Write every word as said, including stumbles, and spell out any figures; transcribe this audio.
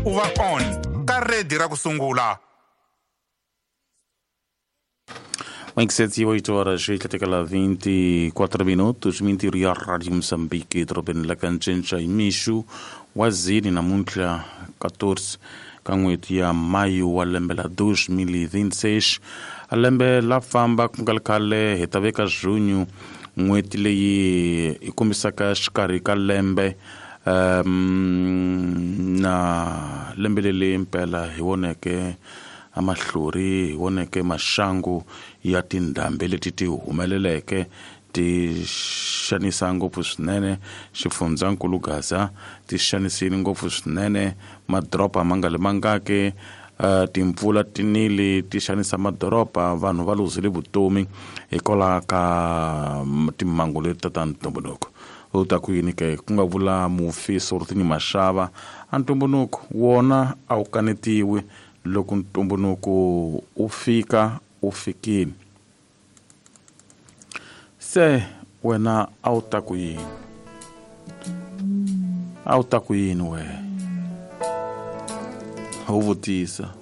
u va on ka redi ra ku sungula. sete e oito horas e vinte e quatro minutos, mintiri ya Radio Moçambique, trobeni la Kanchencha e Mishu, wazini na muntla quatorze, ka n'hweti ya mayu wa lembe la dois mil e vinte e seis, a lembe la famba kungalkale hi ta veka junho, n'hweti leyi i kombisaka xikarhi ka lembe, um, na lembe leli mpela hi voneke amahluri, hi voneke maxangu ya tindhambi leti ti humeleleke ti xanisa ngopfu swinene xifundzankulu Gaza, ti xanisini ngopfu swinene madoroba ma nga le mangake, uh, timpfula tinili ti xanisa madoroba, vanhu va luzile vutomi hikwalaho ka timhangu leti ta ntumbuluko. U ta ku yini ke? Ku nga vula mufi Sortini Mashava, a ntumbuluko wona a wu kanetiwi, loko ntumbuluko u fika u fikile. Se wena a wu ta ku yini? A wu ta ku yini we? U vutisa.